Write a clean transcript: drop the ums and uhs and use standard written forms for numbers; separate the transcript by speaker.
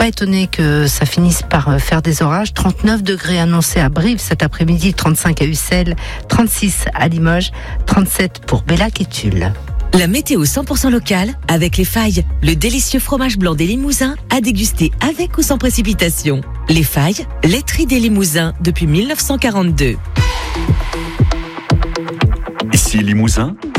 Speaker 1: pas étonné que ça finisse par faire des orages. 39 degrés annoncés à Brive cet après-midi, 35 à Ussel, 36 à Limoges, 37 pour Bellac et Tulle.
Speaker 2: La météo 100% locale avec Les Failles, le délicieux fromage blanc des Limousins à déguster avec ou sans précipitation. Les Failles, laiterie des Limousins depuis 1942.
Speaker 3: Ici Limousin,